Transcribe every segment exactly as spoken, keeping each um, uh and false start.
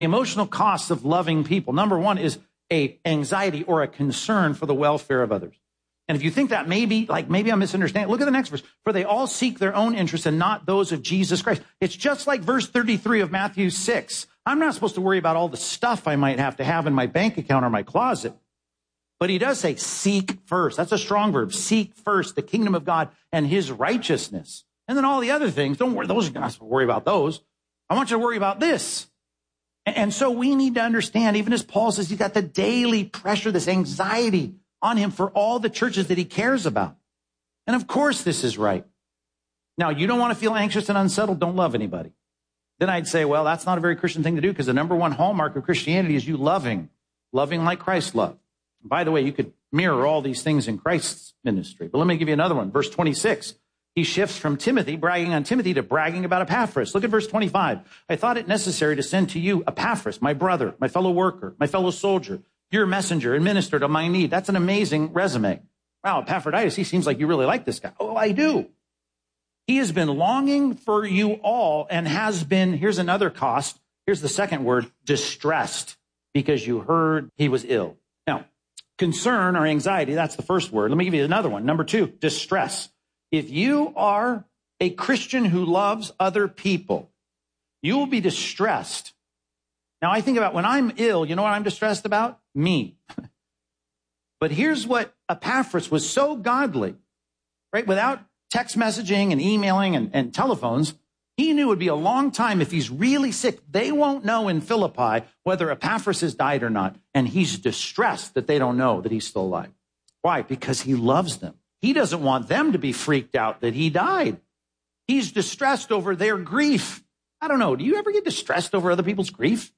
Emotional costs of loving people. Number one is a anxiety or a concern for the welfare of others. And if you think that maybe, like maybe I'm misunderstanding, look at the next verse. For they all seek their own interests and not those of Jesus Christ. It's just like verse thirty-three of Matthew six. I'm not supposed to worry about all the stuff I might have to have in my bank account or my closet. But he does say, seek first. That's a strong verb. Seek first the kingdom of God and his righteousness. And then all the other things, don't worry, those, you're not supposed to worry about those. I want you to worry about this. And so we need to understand, even as Paul says, he's got the daily pressure, this anxiety on him for all the churches that he cares about. And of course this is right. Now, you don't want to feel anxious and unsettled, don't love anybody. Then I'd say, well, that's not a very Christian thing to do, because the number one hallmark of Christianity is you loving, loving like Christ loved. And by the way, you could mirror all these things in Christ's ministry. But let me give you another one. Verse twenty-six, he shifts from Timothy, bragging on Timothy, to bragging about Epaphras. Look at verse twenty-five. I thought it necessary to send to you Epaphras, my brother, my fellow worker, my fellow soldier, your messenger and minister to my need. That's an amazing resume. Wow, Epaphroditus, he seems like you really like this guy. Oh, I do. He has been longing for you all and has been, here's another cost. Here's the second word, distressed, because you heard he was ill. Now, concern or anxiety, that's the first word. Let me give you another one. Number two, distress. If you are a Christian who loves other people, you will be distressed. Now, I think about when I'm ill, you know what I'm distressed about? Me. But here's what Epaphras was so godly, right? Without text messaging and emailing and, and telephones, he knew it would be a long time if he's really sick. They won't know in Philippi whether Epaphras has died or not. And he's distressed that they don't know that he's still alive. Why? Because he loves them. He doesn't want them to be freaked out that he died. He's distressed over their grief. I don't know. Do you ever get distressed over other people's grief?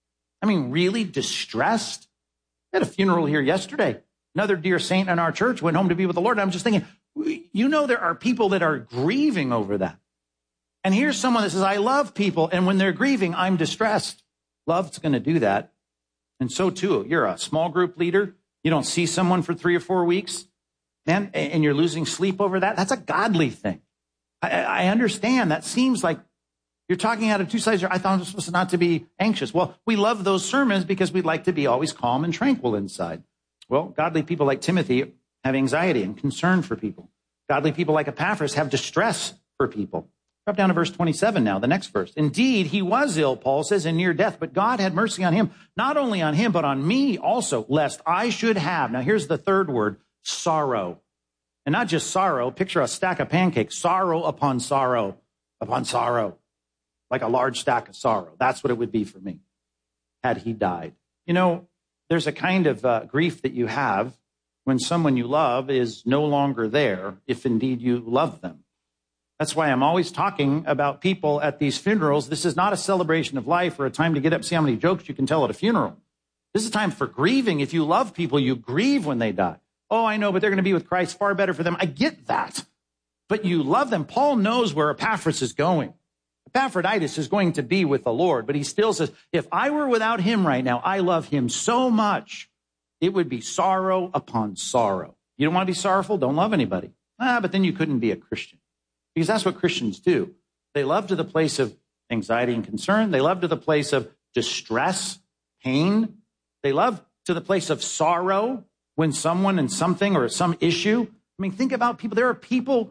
I mean, really distressed? I had a funeral here yesterday. Another dear saint in our church went home to be with the Lord. And I'm just thinking, you know, there are people that are grieving over that. And here's someone that says, I love people. And when they're grieving, I'm distressed. Love's going to do that. And so too, you're a small group leader. You don't see someone for three or four weeks. Man, and you're losing sleep over that. That's a godly thing. I, I understand. That seems like you're talking out of two sides. I thought I was supposed to not to be anxious. Well, we love those sermons because we'd like to be always calm and tranquil inside. Well, godly people like Timothy have anxiety and concern for people. Godly people like Epaphras have distress for people. Drop down to verse twenty-seven now, the next verse. Indeed, he was ill, Paul says, and near death, but God had mercy on him, not only on him, but on me also, lest I should have. Now, here's the third word, sorrow. And not just sorrow. Picture a stack of pancakes, sorrow upon sorrow upon sorrow, like a large stack of sorrow. That's what it would be for me had he died. You know, there's a kind of uh, grief that you have when someone you love is no longer there, if indeed you love them. That's why I'm always talking about people at these funerals. This is not a celebration of life or a time to get up and see how many jokes you can tell at a funeral. This is a time for grieving. If you love people, you grieve when they die. Oh, I know, but they're going to be with Christ, far better for them. I get that. But you love them. Paul knows where Epaphras is going. Epaphroditus is going to be with the Lord, but he still says, if I were without him right now, I love him so much, it would be sorrow upon sorrow. You don't want to be sorrowful? Don't love anybody. Ah, but then you couldn't be a Christian. Because that's what Christians do. They love to the place of anxiety and concern. They love to the place of distress, pain. They love to the place of sorrow when someone and something or some issue. I mean, think about people. There are people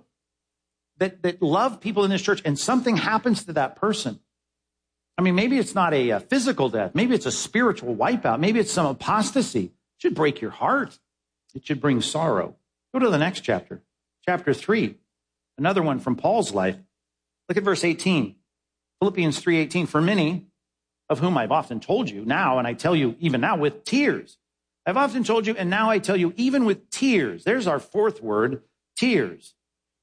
that, that love people in this church and something happens to that person. I mean, maybe it's not a, a physical death. Maybe it's a spiritual wipeout. Maybe it's some apostasy. It should break your heart. It should bring sorrow. Go to the next chapter, chapter three. Another one from Paul's life. Look at verse eighteen. Philippians three eighteen. For many of whom I've often told you now, and I tell you even now with tears. I've often told you, and now I tell you even with tears. There's our fourth word, tears.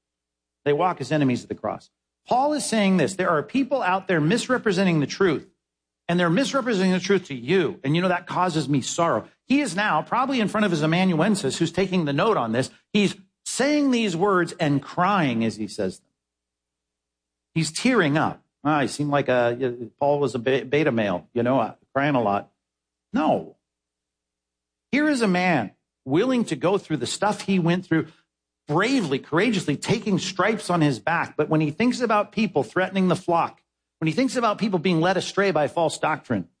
They walk as enemies of the cross. Paul is saying this. There are people out there misrepresenting the truth, and they're misrepresenting the truth to you. And you know, that causes me sorrow. He is now probably in front of his amanuensis who's taking the note on this. He's saying these words and crying as he says them. He's tearing up. Ah, he seemed like a, Paul was a beta male, you know, crying a lot. No. Here is a man willing to go through the stuff he went through, bravely, courageously, taking stripes on his back. But when he thinks about people threatening the flock, when he thinks about people being led astray by false doctrine,